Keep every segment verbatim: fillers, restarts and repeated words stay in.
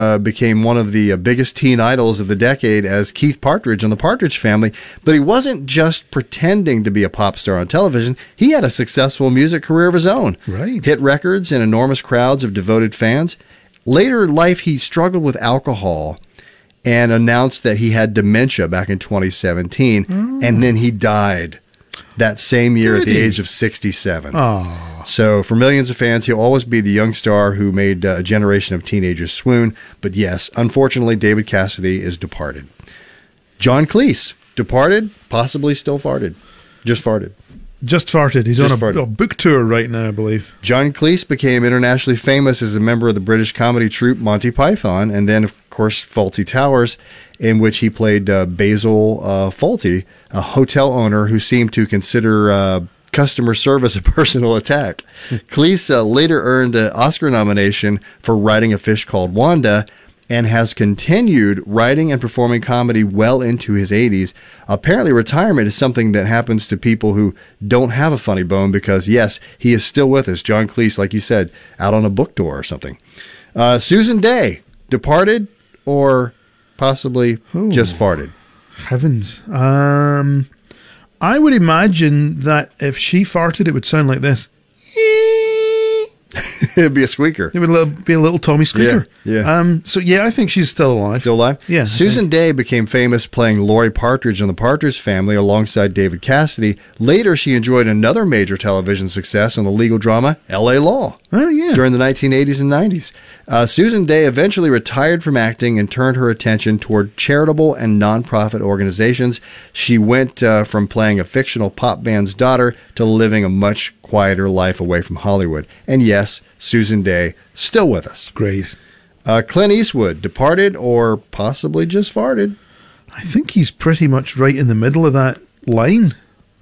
uh, became one of the uh, biggest teen idols of the decade as Keith Partridge on The Partridge Family. But he wasn't just pretending to be a pop star on television. He had a successful music career of his own. Right. Hit records and enormous crowds of devoted fans. Later in life, he struggled with alcohol and announced that he had dementia back in twenty seventeen. Mm. And then he died that same year Did at the he? age of sixty-seven. Oh. So for millions of fans, he'll always be the young star who made uh, a generation of teenagers swoon. But yes, unfortunately, David Cassidy is departed. John Cleese, departed, possibly still farted. Just farted. Just farted. He's Just on a, farted. a book tour right now, I believe. John Cleese became internationally famous as a member of the British comedy troupe Monty Python, and then, of course, Fawlty Towers, in which he played uh, Basil uh, Fawlty, a hotel owner who seemed to consider uh, customer service a personal attack. Cleese uh, later earned an Oscar nomination for writing A Fish Called Wanda, and has continued writing and performing comedy well into his eighties. Apparently, retirement is something that happens to people who don't have a funny bone because, yes, he is still with us. John Cleese, like you said, out on a book tour or something. Uh, Susan Dey, departed or possibly Ooh, just farted? Heavens. Um, I would imagine that if she farted, it would sound like this. It'd be a squeaker. It would little, be a little Tommy squeaker. Yeah, yeah. Um, so, yeah, I think she's still alive. Still alive? Yeah. Susan Dey became famous playing Laurie Partridge on The Partridge Family alongside David Cassidy. Later, she enjoyed another major television success on the legal drama L A Law. Oh, yeah. During the nineteen eighties and nineties. Uh, Susan Dey eventually retired from acting and turned her attention toward charitable and nonprofit organizations. She went uh, from playing a fictional pop band's daughter to living a much quieter life away from Hollywood. And yes, Susan Dey, still with us. Great. Uh, Clint Eastwood, departed or possibly just farted? I think he's pretty much right in the middle of that line.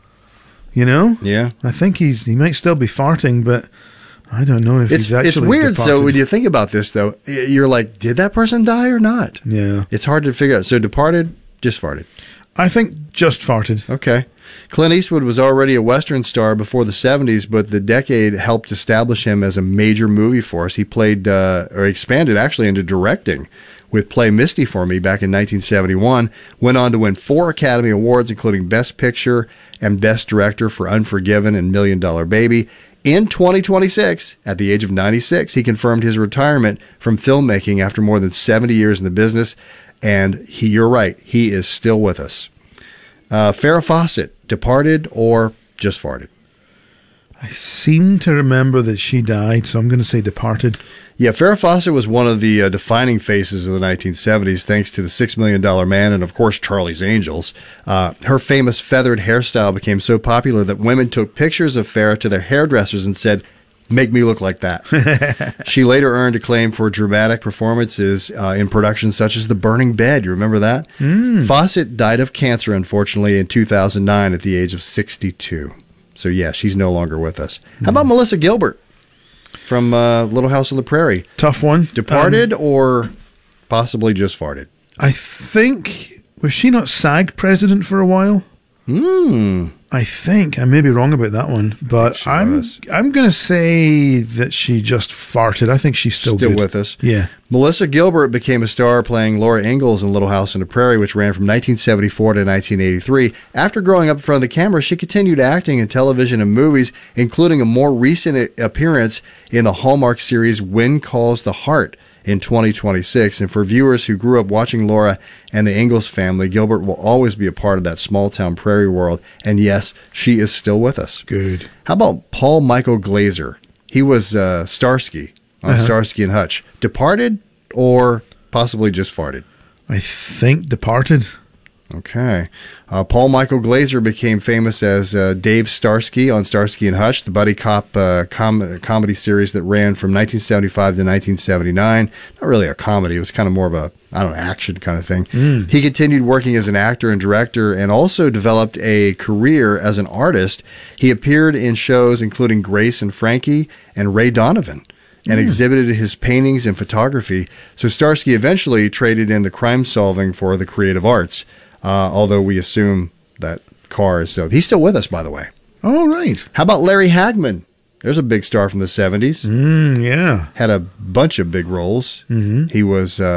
You know? Yeah. I think he's he might still be farting, but I don't know if it's, he's actually It's weird, departed. so when you think about this, though, you're like, did that person die or not? Yeah. It's hard to figure out. So departed, just farted. I think just farted. Okay. Clint Eastwood was already a Western star before the seventies, but the decade helped establish him as a major movie force. He played, uh, or expanded actually into directing with Play Misty for Me back in nineteen seventy-one, went on to win four Academy Awards, including Best Picture and Best Director for Unforgiven and Million Dollar Baby. In twenty twenty-six, at the age of ninety-six, he confirmed his retirement from filmmaking after more than seventy years in the business, and he, you're right, he is still with us. Uh, Farrah Fawcett, departed or just farted? I seem to remember that she died, so I'm going to say departed. Yeah, Farrah Fawcett was one of the uh, defining faces of the nineteen seventies, thanks to the Six Million Dollar Man and, of course, Charlie's Angels. Uh, her famous feathered hairstyle became so popular that women took pictures of Farrah to their hairdressers and said, "Make me look like that." She later earned acclaim for dramatic performances uh, in productions such as The Burning Bed. You remember that? Mm. Fawcett died of cancer, unfortunately, in two thousand nine at the age of sixty-two. So, yeah, she's no longer with us. Mm. How about Melissa Gilbert from uh, Little House on the Prairie? Tough one. Departed um, or possibly just farted? I think, was she not SAG president for a while? Hmm. I think I may be wrong about that one, but I'm was. I'm going to say that she just farted. I think she's still Still good. with us. Yeah. Melissa Gilbert became a star playing Laura Ingalls in Little House on the Prairie, which ran from nineteen seventy-four to nineteen eighty-three. After growing up in front of the camera, she continued acting in television and movies, including a more recent appearance in the Hallmark series When Calls the Heart in twenty twenty-six. And for viewers who grew up watching Laura and the Ingalls family, Gilbert will always be a part of that small-town prairie world. And yes, she is still with us. Good. How about Paul Michael Glazer? He was uh, Starsky on Uh-huh. Starsky and Hutch. Departed or possibly just farted? I think departed. Okay. Uh, Paul Michael Glazer became famous as uh, Dave Starsky on Starsky and Hutch, the buddy cop uh, com- comedy series that ran from nineteen seventy-five to nineteen seventy-nine. Not really a comedy. It was kind of more of a, I don't know, action kind of thing. Mm. He continued working as an actor and director and also developed a career as an artist. He appeared in shows including Grace and Frankie and Ray Donovan, and mm. exhibited his paintings and photography. So Starsky eventually traded in the crime solving for the creative arts. Uh, although we assume that car is so. He's still with us, by the way. All right. How about Larry Hagman? There's a big star from the seventies. Mm, yeah. Had a bunch of big roles. Mm-hmm. He was uh,